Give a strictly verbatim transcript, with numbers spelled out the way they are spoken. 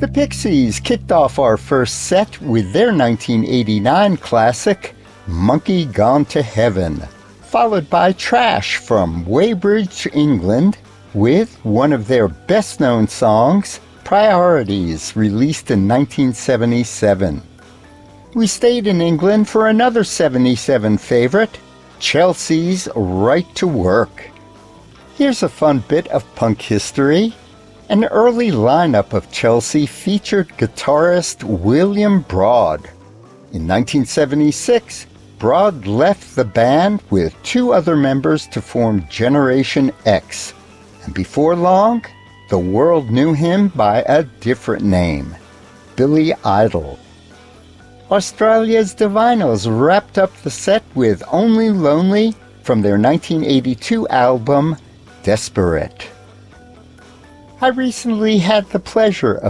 The Pixies kicked off our first set with their nineteen eighty-nine classic, Monkey Gone to Heaven, followed by Trash from Weybridge, England, with one of their best-known songs, Priorities, released in nineteen seventy-seven. We stayed in England for another seventy-seven favorite, Chelsea's Right to Work. Here's a fun bit of punk history. An early lineup of Chelsea featured guitarist William Broad. In nineteen seventy-six, Broad left the band with two other members to form Generation X, and before long, the world knew him by a different name, Billy Idol. Australia's Divinyls wrapped up the set with Only Lonely from their nineteen eighty-two album, Desperate. I recently had the pleasure of